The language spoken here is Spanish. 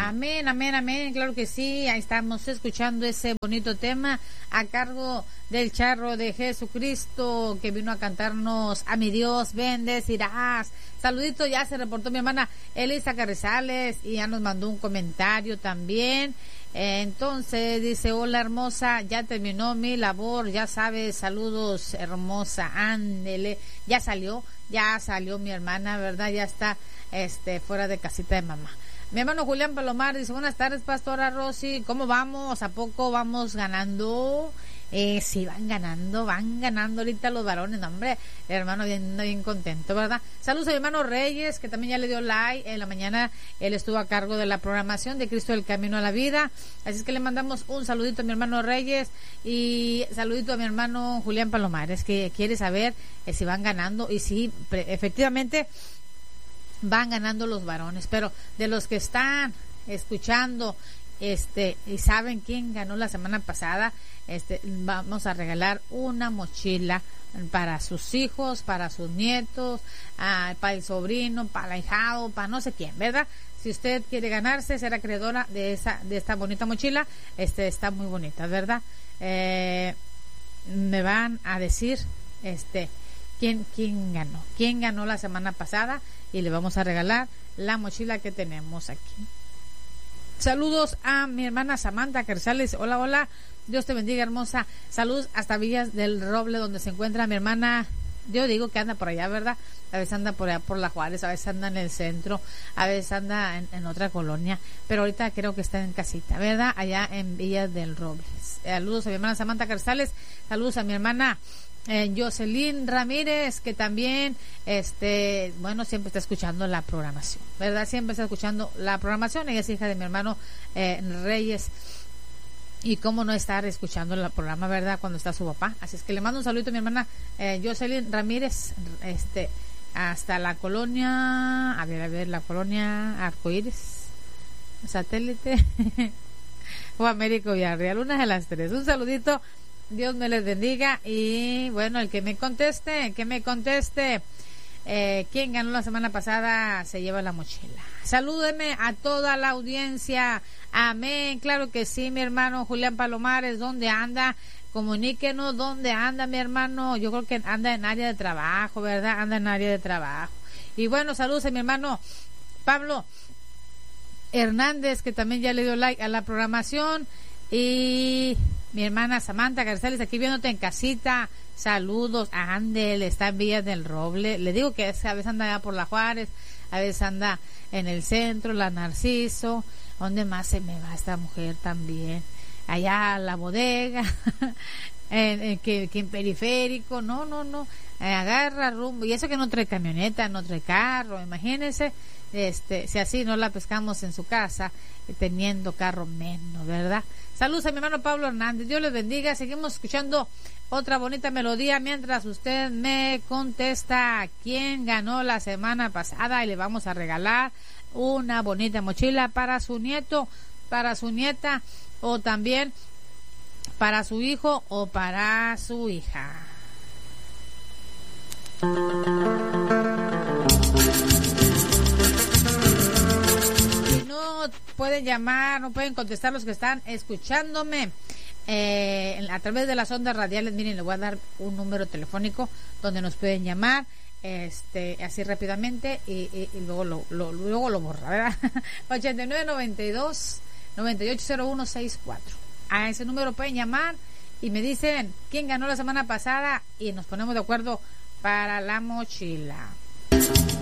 Amén, amén, amén, claro que sí. Ahí estamos escuchando ese bonito tema a cargo del charro de Jesucristo que vino a cantarnos a mi Dios bendecirás. Saludito, ya se reportó mi hermana Elisa Carrizales y ya nos mandó un comentario también. Entonces dice: hola hermosa, ya terminó mi labor, ya sabes, saludos hermosa, ándele, ya salió mi hermana, ¿verdad? Ya está fuera de casita de mamá. Mi hermano Julián Palomar dice: buenas tardes, pastora Rosy, ¿cómo vamos? ¿A poco vamos ganando? Sí, van ganando ahorita los varones, no, hombre, el hermano bien contento, ¿verdad? Saludos a mi hermano Reyes, que también ya le dio like en la mañana. Él estuvo a cargo de la programación de Cristo del Camino a la Vida, así es que le mandamos un saludito a mi hermano Reyes y saludito a mi hermano Julián Palomar. Es que quiere saber si van ganando, y sí, efectivamente van ganando los varones, pero de los que están escuchando y saben quién ganó la semana pasada, vamos a regalar una mochila para sus hijos, para sus nietos, para el sobrino, para el ahijado, para no sé quién, ¿verdad? Si usted quiere ganarse, ser acreedora de esta bonita mochila, está muy bonita, ¿verdad? Me van a decir quién ganó la semana pasada, y le vamos a regalar la mochila que tenemos aquí. Saludos a mi hermana Samantha Carzales. Hola, hola. Dios te bendiga, hermosa. Saludos hasta Villas del Roble, donde se encuentra mi hermana. Yo digo que anda por allá, ¿verdad? A veces anda por allá por La Juárez, a veces anda en el centro, a veces anda en otra colonia, pero ahorita creo que está en casita, ¿verdad? Allá en Villas del Roble. Saludos a mi hermana Samantha Carzales. Saludos a mi hermana Jocelyn Ramírez, que también siempre está escuchando la programación, ¿verdad? Siempre está escuchando la programación. Ella es hija de mi hermano Reyes, y cómo no estar escuchando el programa, ¿verdad? Cuando está su papá. Así es que le mando un saludo a mi hermana Jocelyn Ramírez, hasta la colonia, a ver, la colonia Arcoíris, Satélite o Américo Villarreal, una de las tres. Un saludito, Dios me les bendiga. Y bueno, el que me conteste, quién ganó la semana pasada se lleva la mochila. Salúdeme a toda la audiencia. Amén, claro que sí, mi hermano Julián Palomares. ¿Dónde anda? Comuníquenos dónde anda mi hermano. Yo creo que anda en área de trabajo, ¿verdad? Anda en área de trabajo. Y bueno, saludos a mi hermano Pablo Hernández, que también ya le dio like a la programación. Y mi hermana Samantha Garcés, aquí viéndote en casita. Saludos a Andel, está en Villas del Roble. Le digo que a veces anda allá por La Juárez, a veces anda en el centro, la Narciso. ¿Dónde más se me va esta mujer también? Allá a la bodega, que en periférico, no, agarra rumbo. Y eso que no trae camioneta, no trae carro, imagínense, si así no la pescamos en su casa, teniendo carro menos, ¿verdad? Saludos a mi hermano Pablo Hernández, Dios les bendiga. Seguimos escuchando otra bonita melodía mientras usted me contesta quién ganó la semana pasada, y le vamos a regalar una bonita mochila para su nieto, para su nieta, o también para su hijo o para su hija. Si no pueden llamar, no pueden contestar los que están escuchándome a través de las ondas radiales, miren, le voy a dar un número telefónico donde nos pueden llamar así rápidamente, y luego lo borra, ¿verdad? 8992-980164. A ese número pueden llamar y me dicen quién ganó la semana pasada, y nos ponemos de acuerdo para la mochila.